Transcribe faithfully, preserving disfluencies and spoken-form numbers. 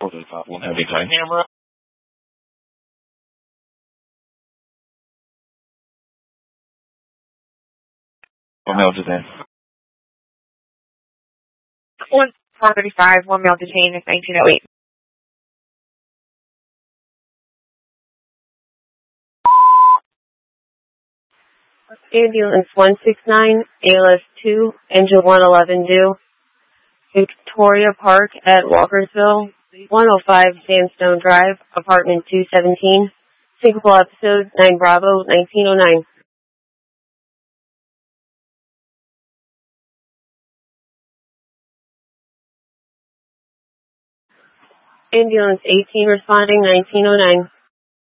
four thirty-five, one heavy camera. One male detained. One four thirty-five, one male detained is nineteen oh eight. Ambulance one six nine, A L S two, engine one eleven due. Victoria Park at Walkersville, one oh five Sandstone Drive, apartment two seventeen. Syncopal episode nine Bravo, nineteen oh nine. Ambulance eighteen responding, nineteen oh nine.